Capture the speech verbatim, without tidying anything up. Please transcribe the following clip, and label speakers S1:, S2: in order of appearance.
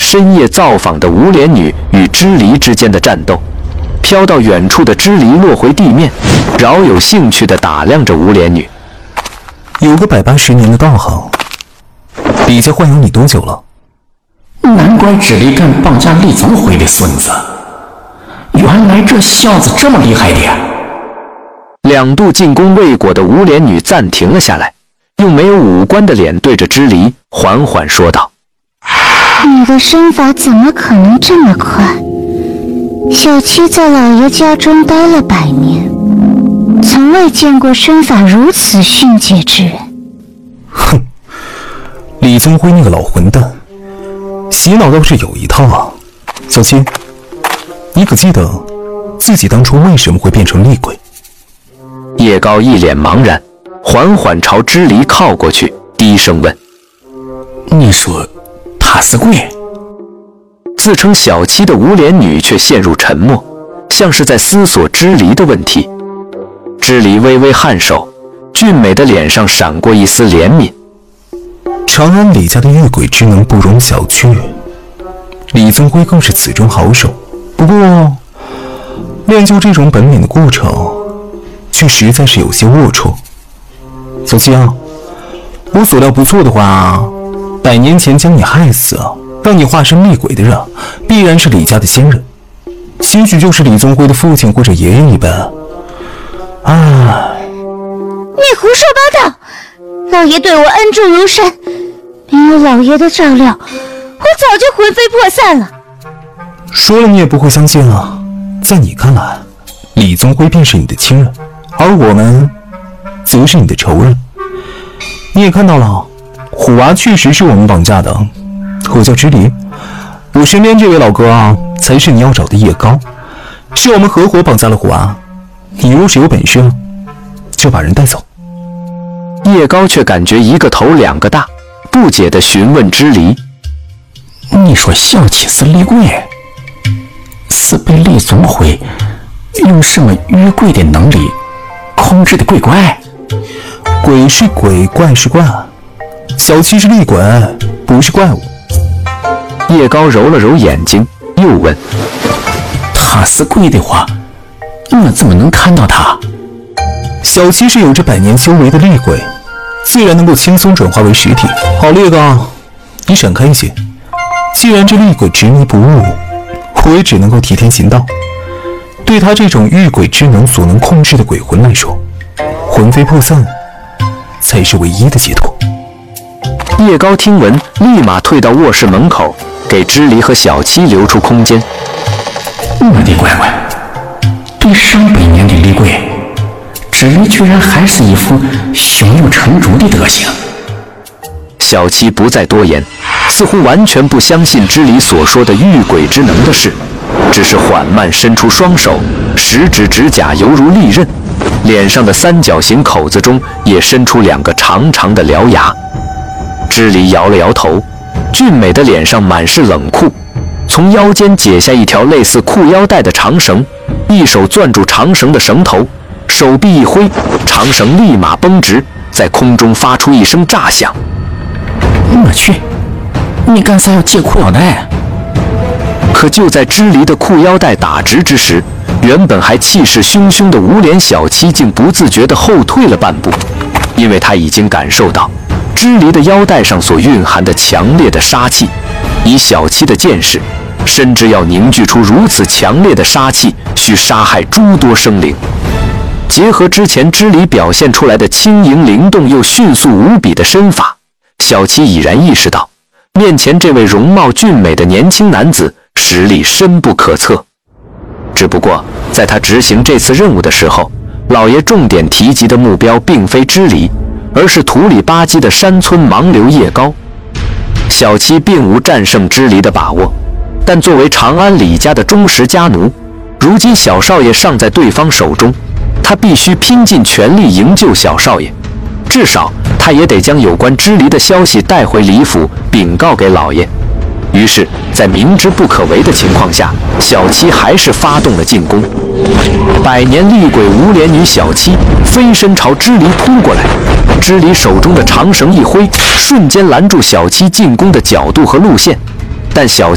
S1: 深夜造访的无脸女与支离之间的战斗。飘到远处的支离落回地面，饶有兴趣地打量着无脸女。
S2: 有个百八十年的道行，李家豢养你多久了？
S3: 难怪支离敢绑架李宗辉的孙子，原来这小子这么厉害的。
S1: 两度进攻未果的无脸女暂停了下来，用没有五官的脸对着支离缓缓说道：
S4: 你的身法怎么可能这么快？小七在老爷家中待了百年，从未见过身法如此迅捷之人。
S2: 哼，李宗辉那个老混蛋，洗脑倒是有一套啊。小七，你可记得自己当初为什么会变成厉鬼？
S1: 叶高一脸茫然，缓缓朝支离靠过去，低声问：
S3: 你说他是鬼？
S1: 自称小七的无脸女却陷入沉默，像是在思索支离的问题。支离微微颔首，俊美的脸上闪过一丝怜悯。
S2: 长安李家的御鬼之能不容小觑，李宗辉更是此中好手。不过，练就这种本领的过程，却实在是有些龌龊。小七啊，我所料不错的话，百年前将你害死，让你化身厉鬼的人，必然是李家的先人，兴许就是李宗辉的父亲或者爷爷一般。唉，
S4: 你胡说八道！老爷对我恩重如山，没有老爷的照料，我早就魂飞魄散了。
S2: 说了你也不会相信啊！在你看来，李宗辉便是你的亲人，而我们则是你的仇人。你也看到了，虎娃确实是我们绑架的，我叫支离，我身边这位老哥啊，才是你要找的叶高，是我们合伙绑架了虎娃。你若是有本事，就把人带走。
S1: 叶高却感觉一个头两个大，不解地询问支离：
S3: 你说小七是厉鬼，是被李宗辉用什么御鬼的能力控制的鬼怪？
S2: 鬼是鬼，怪是怪，小七是厉鬼，不是怪物。
S1: 叶高揉了揉眼睛，又问：
S3: 他是鬼的话，我怎么能看到他？
S2: 小七是有着百年修为的厉鬼，自然能够轻松转化为实体。好，叶高，你闪开一些。既然这厉鬼执迷不悟，我也只能够替天行道。对他这种御鬼之能所能控制的鬼魂来说，魂飞魄散才是唯一的解脱。
S1: 叶高听闻，立马退到卧室门口，给支离和小七留出空间。
S3: 我的乖乖，对上百年的厉鬼，支离居然还是一副胸有成竹的德行。
S1: 小七不再多言，似乎完全不相信支离所说的御鬼之能的事，只是缓慢伸出双手，食指指甲犹如利刃，脸上的三角形口子中也伸出两个长长的獠牙。支离摇了摇头，俊美的脸上满是冷酷，从腰间解下一条类似裤腰带的长绳，一手攥住长绳的绳头，手臂一挥，长绳立马绷直，在空中发出一声炸响。
S3: 我去，你干啥要解裤腰带？
S1: 可就在支离的裤腰带打直之时，原本还气势汹汹的无脸小七竟不自觉地后退了半步，因为他已经感受到支离的腰带上所蕴含的强烈的杀气。以小七的见识，深知要凝聚出如此强烈的杀气，需杀害诸多生灵。结合之前支离表现出来的轻盈灵动又迅速无比的身法，小七已然意识到，面前这位容貌俊美的年轻男子实力深不可测。只不过在他执行这次任务的时候，老爷重点提及的目标并非支离，而是土里吧唧的山村盲流叶高。小七并无战胜支离的把握，但作为长安李家的忠实家奴，如今小少爷尚在对方手中，他必须拼尽全力营救小少爷，至少他也得将有关支离的消息带回李府禀告给老爷。于是在明知不可为的情况下，小七还是发动了进攻。百年厉鬼无脸女小七飞身朝支离扑过来，支离手中的长绳一挥，瞬间拦住小七进攻的角度和路线，但小